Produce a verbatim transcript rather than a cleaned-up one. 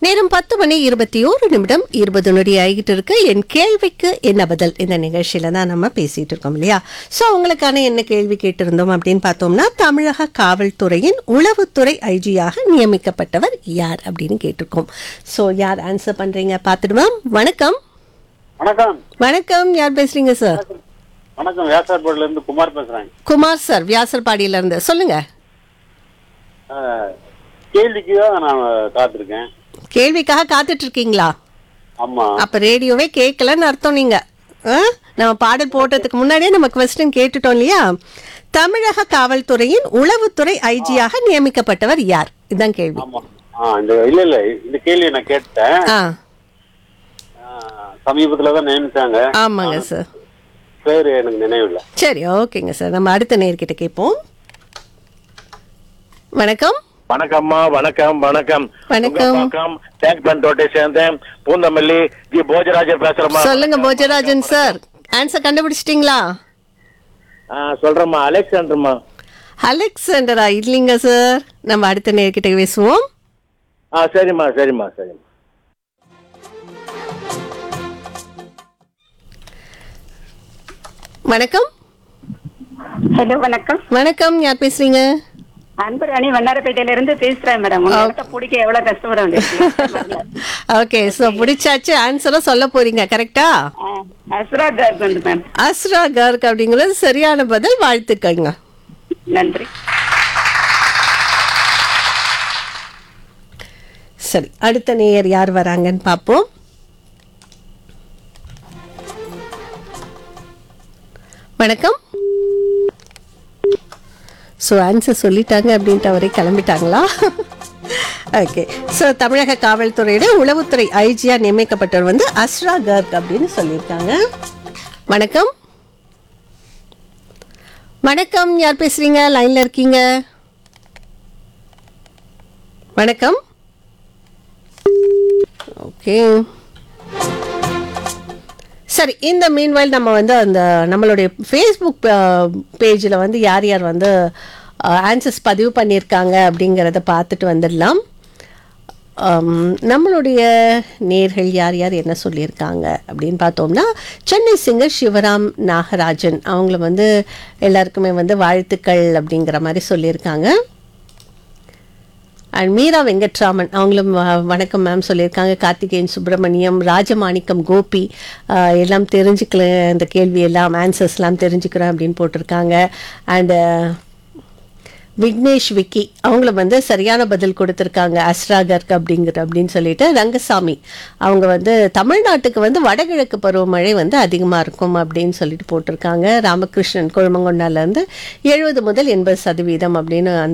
நேரம் பத்து மணி இருபத்தி ஓரு நிமிடம் இருபது நொடி ஆகிட்டு இருக்கு. என் கேள்விக்கு என்ன பதில் இந்த நிகழ்ச்சியில தான் நம்ம பேசிட்டு இருக்கோம் இல்லையா? ஸோ உங்களுக்கான என்ன கேள்வி கேட்டிருந்தோம் அப்படின்னு பார்த்தோம்னா, தமிழக காவல்துறையின் உளவுத்துறை ஐஜியாக நியமிக்கப்பட்டவர் யார் அப்படின்னு கேட்டிருக்கோம். ஸோ யார் ஆன்சர் பண்றீங்க பார்த்துடுமா? வணக்கம். வணக்கம். வணக்கம், யார் பேசுறீங்க சார்? வணக்கம், வியாசார்பாடியில இருந்து குமார் பேசுறேன். குமார் சார், வியாசர்பாடியில இருந்து சொல்லுங்க. கேள்விக்கு தான் நான் காத்திருக்கேன். கேள்விக்காக காத்துட்டு இருக்கீங்களா? ஆமா. அப்ப ரேடியோவே கேட்கலன்னு அர்த்தம். நீங்க ஆ? நம்ம பாடல் போட்டதுக்கு முன்னாடியே நம்ம கொஸ்டின் கேட்டுட்டோம் இல்லையா? தமிழக காவல்துறையின் உளவுத்துறை ஐஜியாக நியமிக்கப்பட்டவர் யார்? இதுதான் கேள்வி. ஆமா. ஆ, இந்த இல்ல இல்ல இந்த கேள்வியை நான் கேட்டேன். ஆ, சமீபத்துல தான் நியமிச்சாங்க. ஆமாங்க சார். பேரு எனக்கு நினைவில்ல. சரி, ஓகேங்க சார். நம்ம அடுத்த நேர்கிட்ட கேட்போம். வணக்கம். வணக்கம்மா. வணக்கம் வணக்கம் வணக்கம். வணக்கம். டேங்க் பண்டோட்டை சேர்ந்தேன் பூந்தமல்லி ஜி போஜராஜன் பேசுறேம்மா. சொல்லுங்க போஜராஜன் சார், ஆன்சர் கண்டுபிடிச்சிட்டீங்களா? சொல்றேம்மா, அலெக்சாண்டர்மா. அலெக்சாண்டரா? இல்லைங்க சார், நம்ம அடுத்த நேர்கிட்ட பேசுவோம். ஆ சரிம்மா சரிம்மா சரிம்மா. வணக்கம். ஹலோ, வணக்கம். வணக்கம், யார் பேசுறீங்க? அன்பு ராணி வண்ணாரப்பேட்டையில இருந்து பேசுறேன் மேடம். உங்க இடத்த பிடிக்க எவ்வளவு கஷ்டப்பட வேண்டியது. ஓகே, சோ பிடிச்சாச்சு. ஆன்சரும் சொல்ல போறீங்க, கரெக்டா? அஸ்ரா கர்க் வந்து மேம். அஸ்ரா கர்க் அப்படிங்கிறது சரியான பதில். வாழ்த்துக்கங்க. நன்றி. சரி, அடுத்த நேயர் யார் வராங்கன்னு பார்ப்போம். வணக்கம். ஸோ ஆன்சர் சொல்லிட்டாங்க அப்படின்ட்டு அவரே கிளம்பிட்டாங்களா? ஓகே, ஸோ தமிழக காவல்துறையோட உளவுத்துறை ஐஜியா நியமிக்கப்பட்டவர் வந்து அஸ்ரா கர்க் அப்படின்னு சொல்லியிருக்காங்க. வணக்கம். வணக்கம், யார் பேசுறீங்க? லைன்ல இருக்கீங்க. வணக்கம். ஓகே, சரி. இந்த மீன்வைல் நம்ம வந்து அந்த நம்மளுடைய ஃபேஸ்புக் பேஜில் வந்து யார் யார் வந்து ஆன்சர்ஸ் பதிவு பண்ணியிருக்காங்க அப்படிங்கிறத பார்த்துட்டு வந்துடலாம். நம்மளுடைய நேர்கள் யார் யார் என்ன சொல்லியிருக்காங்க அப்படின்னு பார்த்தோம்னா, சென்னை சிங்கர் சிவராம் நாகராஜன் அவங்கள வந்து எல்லாருக்குமே வந்து வாழ்த்துக்கள் அப்படிங்கிற மாதிரி சொல்லியிருக்காங்க. அண்ட் மீரா வெங்கட்ராமன் அவங்களும் வணக்கம் மேம் சொல்லியிருக்காங்க. கார்த்திகேயன் சுப்பிரமணியம், ராஜமாணிக்கம் கோபி எல்லாம் தெரிஞ்சுக்கல, இந்த கேள்வி எல்லாம் ஆன்சர்ஸ்லாம் தெரிஞ்சுக்கிறேன் அப்படின்னு போட்டிருக்காங்க. அண்டு விக்னேஷ் விக்கி அவங்கள வந்து சரியான பதில் கொடுத்துருக்காங்க, அஸ்ரா கர்க் அப்படிங்கிற அப்படின்னு சொல்லிட்டு. ரங்கசாமி அவங்க வந்து தமிழ்நாட்டுக்கு வந்து வடகிழக்கு பருவமழை வந்து அதிகமாக இருக்கும் அப்படின்னு சொல்லிட்டு போட்டிருக்காங்க. ராமகிருஷ்ணன் கொழுமங்கொண்டாலேருந்து எழுபது முதல் எண்பது சதவீதம் அப்படின்னு